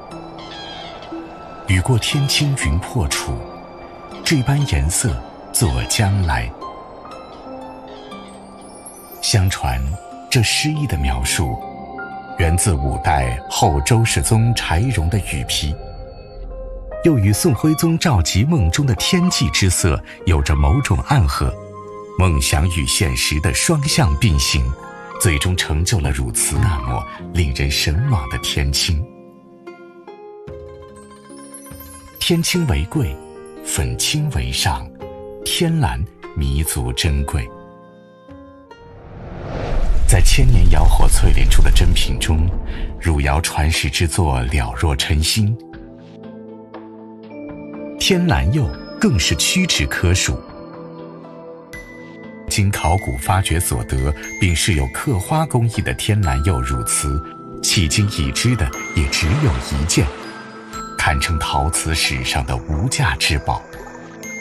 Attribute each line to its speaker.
Speaker 1: 雨过天青云破处，这般颜色作将来。相传这诗意的描述源自五代后周世宗柴荣的雨批，又与宋徽宗赵佶梦中的天际之色有着某种暗合，梦想与现实的双向并行，最终成就了如此那么令人神往的天青。天青为贵，粉青为上，天蓝弥足珍贵。在千年窑火淬炼出的珍品中，汝窑传世之作了若晨星。天蓝釉更是屈指可数，经考古发掘所得并是有刻花工艺的天蓝釉汝瓷，迄今已知的也只有一件，堪称陶瓷史上的无价之宝。